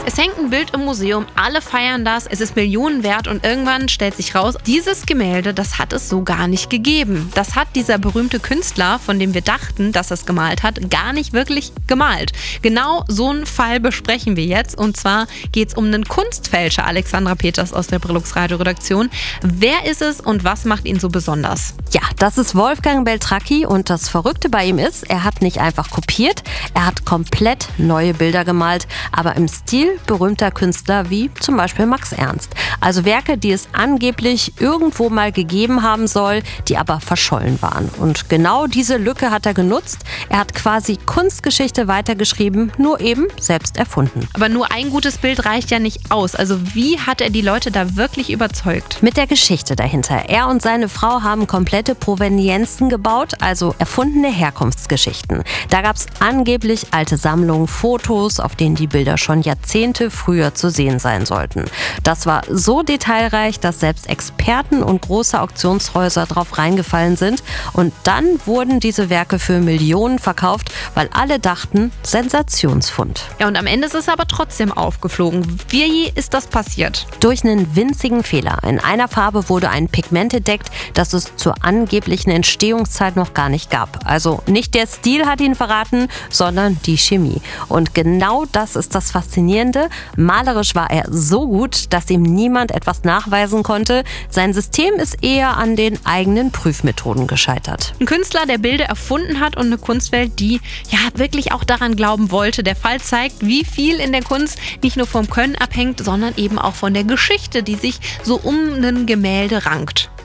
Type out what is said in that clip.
Es hängt ein Bild im Museum, alle feiern das, es ist Millionen wert und irgendwann stellt sich raus, dieses Gemälde, das hat es so gar nicht gegeben. Das hat dieser berühmte Künstler, von dem wir dachten, dass er es gemalt hat, gar nicht wirklich gemalt. Genau so einen Fall besprechen wir jetzt und zwar geht es um einen Kunstfälscher, Alexandra Peters aus der Brillux Radio-Redaktion. Wer ist es und was macht ihn so besonders? Ja, das ist Wolfgang Beltracchi und das Verrückte bei ihm ist, er hat nicht einfach kopiert, er hat komplett neue Bilder gemalt, aber im Stil berühmter Künstler wie zum Beispiel Max Ernst. Also Werke, die es angeblich irgendwo mal gegeben haben soll, die aber verschollen waren. Und genau diese Lücke hat er genutzt. Er hat quasi Kunstgeschichte weitergeschrieben, nur eben selbst erfunden. Aber nur ein gutes Bild reicht ja nicht aus. Also wie hat er die Leute da wirklich überzeugt? Mit der Geschichte dahinter. Er und seine Frau haben komplette Provenienzen gebaut, also erfundene Herkunftsgeschichten. Da gab es angeblich alte Sammlungen, Fotos, auf denen die Bilder schon Jahrzehnte früher zu sehen sein sollten. Das war so detailreich, dass selbst Experten und große Auktionshäuser drauf reingefallen sind. Und dann wurden diese Werke für Millionen verkauft, weil alle dachten, Sensationsfund. Ja, und am Ende ist es aber trotzdem aufgeflogen. Wie ist das passiert? Durch einen winzigen Fehler. In einer Farbe wurde ein Pigment entdeckt, das es zur angeblichen Entstehungszeit noch gar nicht gab. Also nicht der Stil hat ihn verraten, sondern die Chemie. Und genau das ist das Faszinierende. Malerisch war er so gut, dass ihm niemand etwas nachweisen konnte. Sein System ist eher an den eigenen Prüfmethoden gescheitert. Ein Künstler, der Bilder erfunden hat und eine Kunstwelt, die ja wirklich auch daran glauben wollte. Der Fall zeigt, wie viel in der Kunst nicht nur vom Können abhängt, sondern eben auch von der Geschichte, die sich so um ein Gemälde rankt.